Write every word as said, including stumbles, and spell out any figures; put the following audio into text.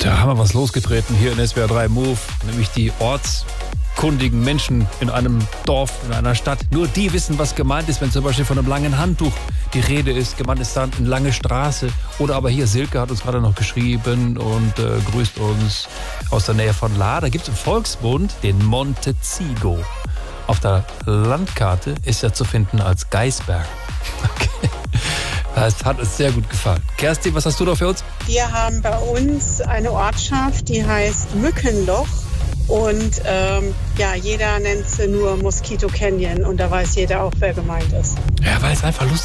Da haben wir was losgetreten hier in S W R drei Move, nämlich die ortskundigen Menschen in einem Dorf, in einer Stadt. Nur die wissen, was gemeint ist, wenn zum Beispiel von einem langen Handtuch die Rede ist. Gemeint ist dann eine lange Straße. Oder aber hier, Silke hat uns gerade noch geschrieben und äh, grüßt uns aus der Nähe von La. Da gibt es im Volksmund den Monte Zigo. Auf der Landkarte ist er zu finden als Geisberg. Okay. Das hat uns sehr gut gefallen. Kerstin, was hast du da für uns? Wir haben bei uns eine Ortschaft, die heißt Mückenloch. Und ähm, ja, jeder nennt sie nur Mosquito Canyon. Und da weiß jeder auch, wer gemeint ist. Ja, weil es einfach lustig